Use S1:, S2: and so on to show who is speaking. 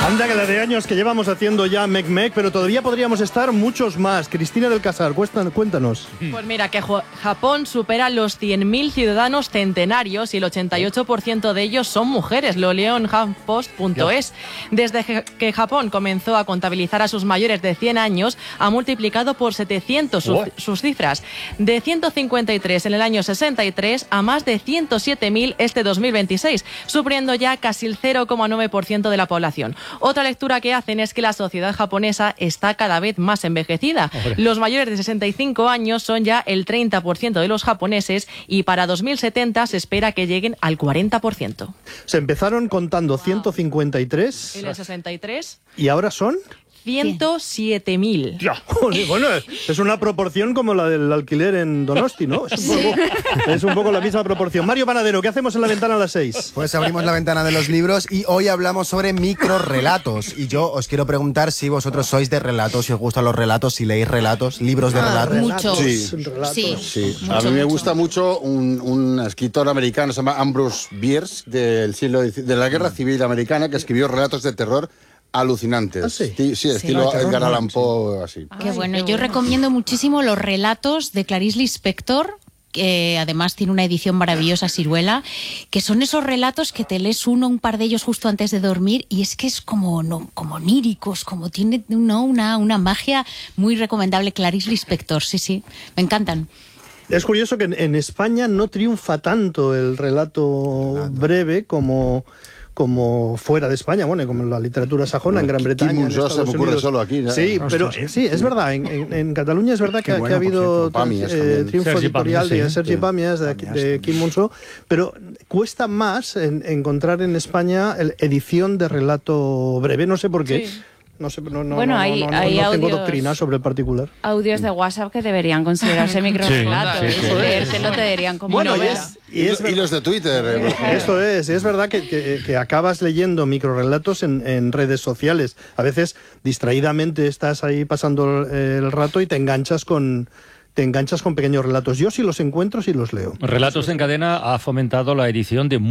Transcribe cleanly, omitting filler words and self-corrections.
S1: Anda que la de años que llevamos haciendo ya Mec, pero todavía podríamos estar muchos más. Cristina del Casar, cuéntanos.
S2: Pues mira, que Japón supera los 100.000 ciudadanos centenarios y el 88% de ellos son mujeres. Lo leo en HuffPost.es. Desde que Japón comenzó a contabilizar a sus mayores de 100 años, ha multiplicado por 700 sus cifras. De 153 en el año 63 a más de 107.000 este 2026, supliendo ya casi el 0,9% de la población. Otra lectura que hacen es que la sociedad japonesa está cada vez más envejecida. Los mayores de 65 años son ya el 30% de los japoneses y para 2070 se espera que lleguen al 40%.
S1: Se empezaron contando 153.
S2: En el 63.
S1: ¿Y ahora son?
S2: 107.000.
S1: Ya, bueno, es una proporción como la del alquiler en Donosti, ¿no? Es un poco la misma proporción. Mario Panadero, ¿qué hacemos en la ventana a las 6?
S3: Pues abrimos la ventana de los libros y hoy hablamos sobre microrrelatos. Y yo os quiero preguntar si vosotros sois de relatos, si os gustan los relatos, si leéis relatos, libros de relatos.
S4: Muchos.
S5: Sí. A mí me gusta mucho un escritor americano, se llama Ambrose Bierce, de la Guerra Civil Americana, que escribió relatos de terror alucinantes.
S1: ¿Ah, sí?
S5: Sí, estilo Edgar Allan Poe, así.
S4: Qué bueno. Yo recomiendo muchísimo los relatos de Clarice Lispector, que además tiene una edición maravillosa, Siruela, que son esos relatos que te lees un par de ellos justo antes de dormir y es que es como oníricos, como tiene una magia muy recomendable. Clarice Lispector, sí, me encantan.
S1: Es curioso que en España no triunfa tanto el relato breve como fuera de España, bueno, como en la literatura sajona, en Gran Bretaña, en Estados
S5: se me ocurre
S1: Unidos.
S5: solo aquí, ¿no?
S1: Sí, pero sí, es verdad, en Cataluña es verdad que ha habido triunfo editorial de Sergi Pàmies, de Quim Monzó, pero cuesta más encontrar en España edición de relato breve, no sé por qué.
S2: Sí.
S1: No sé, no
S6: hay
S1: tengo doctrina sobre el particular.
S6: Audios de WhatsApp que deberían considerarse microrelatos. Leértelo te dirían como novelas.
S5: Y los de Twitter.
S1: Esto es verdad que acabas leyendo microrelatos en redes sociales. A veces distraídamente estás ahí pasando el rato y te enganchas con pequeños relatos. Yo si los encuentro, sí los leo.
S7: Relatos en Cadena ha fomentado la edición de